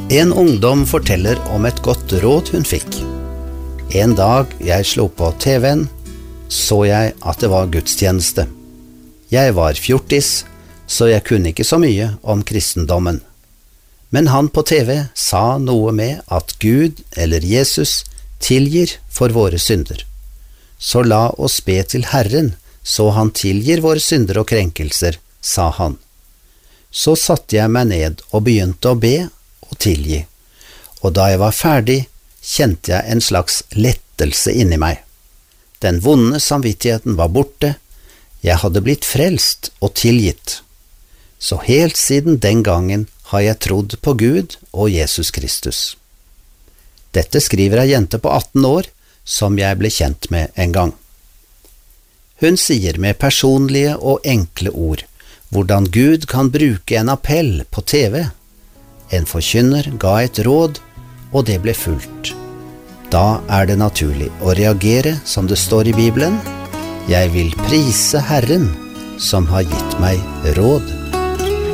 En ungdom forteller om et godt råd hun fikk. En dag jeg slo på TV-en, så jeg at det var gudstjeneste. Jeg var fjortis, så jeg kunne ikke så mye om kristendommen. Men han på TV sa noe med at Gud eller Jesus tilgir for våre synder. Så la oss be til Herren, så han tilgir våre synder og krenkelser, sa han. Så satte jeg meg ned og begynte å be og tilgi, og da jeg var ferdig, kjente jeg en slags lettelse inni meg. Den vonde samvittigheten var borte, jeg hadde blitt frelst og tilgitt. Så helt siden den gangen har jeg trodd på Gud og Jesus Kristus. Dette skriver ei jente på 18 år, som jeg ble kjent med en gang. Hun sier med personlige og enkle ord, hvordan Gud kan bruke en appell på TV. En forkynner ga et råd, og det ble fulgt. Da er det naturlig å reagere som det står i Bibelen. Jeg vil prise Herren, som har gitt meg råd.